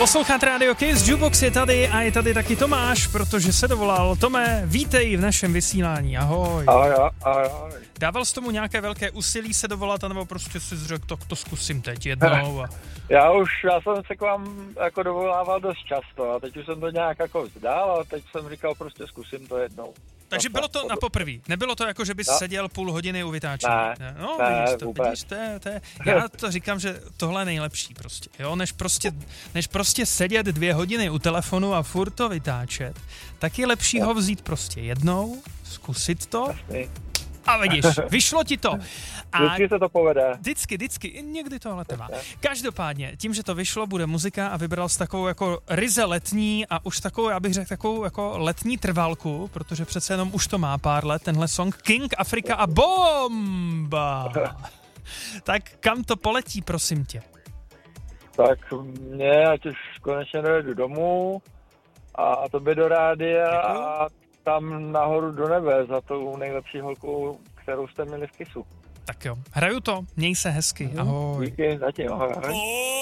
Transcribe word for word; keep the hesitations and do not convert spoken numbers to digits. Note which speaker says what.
Speaker 1: Posloucháte Radio Kiss, Jukebox je tady a je tady taky Tomáš, protože se dovolal. Tome, vítej v našem vysílání, ahoj.
Speaker 2: Ahoj, ahoj.
Speaker 1: Dával jsi tomu nějaké velké úsilí se dovolat, anebo prostě si řekl, tak to zkusím teď jednou? A...
Speaker 2: Já už, já jsem se k vám jako dovolával dost často a teď už jsem to nějak jako vzdál a teď jsem říkal, prostě zkusím to jednou.
Speaker 1: Takže bylo to na poprví, nebylo to jako, že bys no. seděl půl hodiny u vytáčení.
Speaker 2: Ne,
Speaker 1: no,
Speaker 2: ne,
Speaker 1: vidíš to,
Speaker 2: vůbec.
Speaker 1: vidíš, to je, to je, já to říkám, že tohle je nejlepší prostě, jo, než prostě, než prostě sedět dvě hodiny u telefonu a furt to vytáčet, tak je lepší ho vzít prostě jednou, zkusit to.
Speaker 2: Jasný.
Speaker 1: A vidíš, vyšlo ti to. A
Speaker 2: vždycky se to povede.
Speaker 1: Vždycky, vždycky, někdy tohle trvá. Každopádně, tím, že to vyšlo, bude muzika a vybral jsi takovou jako ryze letní a už takovou, já bych řekl, takovou jako letní trvalku, protože přece jenom už to má pár let, tenhle song King, Afrika a Bomba. Tak kam to poletí, prosím tě?
Speaker 2: Tak mě, ať už konečně dojedu domů a tobě do rádia a tam nahoru do nebe za tou nejlepší holkou, kterou jste měli v Kissu.
Speaker 1: Tak jo, hraju to, měj se hezky, ahoj.
Speaker 2: Díky, zatím, ahoj. ahoj.